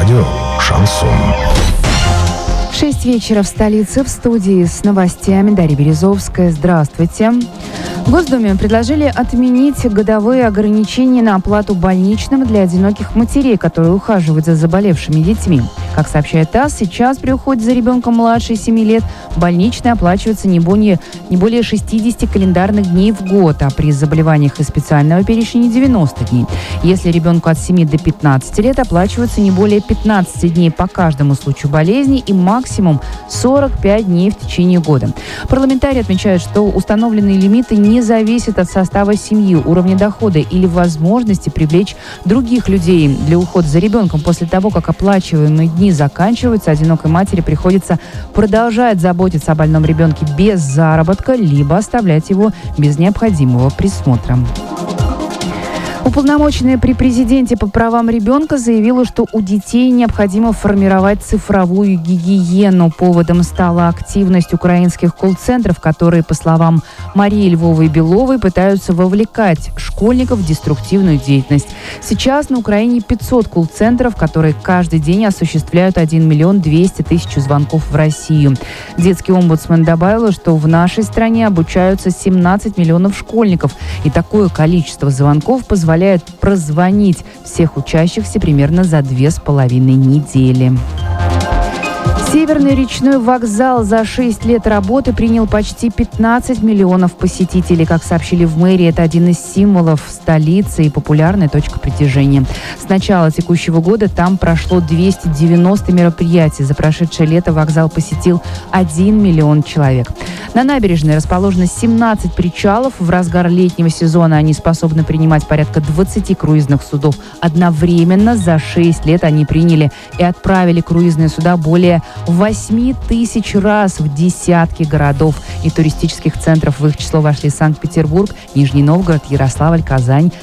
Радио «Шансон». 6 вечера в столице. В студии с новостями Дарья Березовская. Здравствуйте. В Госдуме предложили отменить годовые ограничения на оплату больничным для одиноких матерей, которые ухаживают за заболевшими детьми. Как сообщает ТАСС, сейчас при уходе за ребенком младше 7 лет больничные оплачиваются не более 60 календарных дней в год, а при заболеваниях из специального перечня 90 дней. Если ребенку от 7 до 15 лет оплачиваются не более 15 дней по каждому случаю болезни и максимум 45 дней в течение года. Парламентарии отмечают, что установленные лимиты не зависят от состава семьи, уровня дохода или возможности привлечь других людей для ухода за ребенком. После того, как оплачиваемые дни заканчиваются, одинокой матери приходится продолжать заботиться о больном ребенке без заработка, либо оставлять его без необходимого присмотра. Уполномоченная при президенте по правам ребенка заявила, что у детей необходимо формировать цифровую гигиену. Поводом стала активность украинских колл-центров, которые, по словам Марии Львовой-Беловой, пытаются вовлекать школьников в деструктивную деятельность. Сейчас на Украине 500 колл-центров, которые каждый день осуществляют 1 200 000 звонков в Россию. Детский омбудсмен добавила, что в нашей стране обучаются 17 миллионов школьников, и такое количество звонков позволяет прозвонить всех учащихся примерно за 2,5 недели. Северный речной вокзал за 6 лет работы принял почти 15 миллионов посетителей. Как сообщили в мэрии, это один из символов столицы и популярная точка притяжения. С начала текущего года там прошло 290 мероприятий. За прошедшее лето вокзал посетил 1 миллион человек. На набережной расположено 17 причалов. В разгар летнего сезона они способны принимать порядка 20 круизных судов. Одновременно за 6 лет они приняли и отправили круизные суда более 8 тысяч раз в десятки городов и туристических центров. В их число вошли Санкт-Петербург, Нижний Новгород, Ярославль, Казань,